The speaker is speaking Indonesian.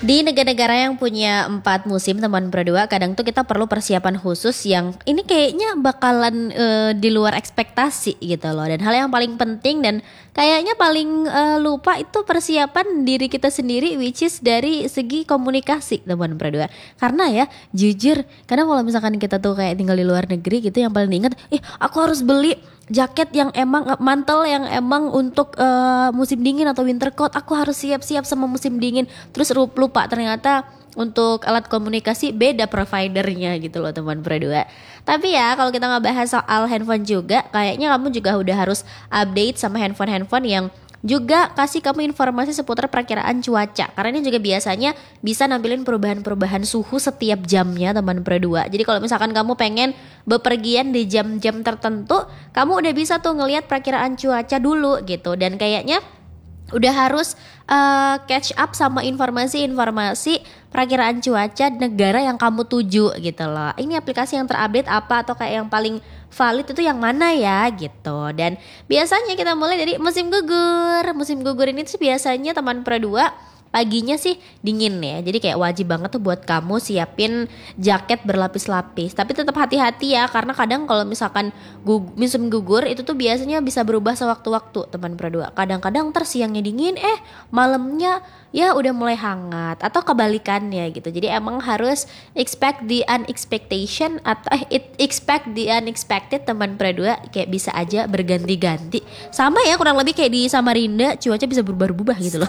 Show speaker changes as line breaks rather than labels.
Di negara-negara yang punya 4 musim teman berdua, kadang tuh kita perlu persiapan khusus yang ini kayaknya bakalan di luar ekspektasi gitu loh. Dan hal yang paling penting dan kayaknya paling lupa itu persiapan diri kita sendiri, which is dari segi komunikasi teman berdua. Karena ya jujur, kadang kalau misalkan kita tuh kayak tinggal di luar negeri gitu, yang paling diingat, aku harus beli jaket yang emang mantel yang emang untuk musim dingin atau winter coat, aku harus siap-siap sama musim dingin. Terus lupa ternyata untuk alat komunikasi beda providernya gitu loh teman berdua. Tapi ya kalau kita ngebahas soal handphone juga, kayaknya kamu juga udah harus update sama handphone-handphone yang juga kasih kamu informasi seputar perakiraan cuaca. Karena ini juga biasanya bisa nampilin perubahan-perubahan suhu setiap jamnya teman berdua. Jadi kalau misalkan kamu pengen bepergian di jam-jam tertentu, kamu udah bisa tuh ngelihat perakiraan cuaca dulu gitu. Dan kayaknya udah harus catch up sama informasi-informasi perakiraan cuaca negara yang kamu tuju gitu loh. Ini aplikasi yang terupdate apa atau kayak yang paling valid itu yang mana ya gitu. Dan biasanya kita mulai dari musim gugur. Musim gugur ini tuh biasanya teman berdua paginya sih dingin ya. Jadi kayak wajib banget tuh buat kamu siapin jaket berlapis-lapis. Tapi tetap hati-hati ya, karena kadang kalau misalkan musim gugur itu tuh biasanya bisa berubah sewaktu-waktu teman berdua. Kadang-kadang ntar siangnya dingin, malamnya ya udah mulai hangat atau kebalikannya gitu. Jadi emang harus expect the unexpectation atau expect the unexpected teman berdua, kayak bisa aja berganti-ganti. Sama ya kurang lebih kayak di Samarinda, cuaca bisa berubah-ubah gitu loh.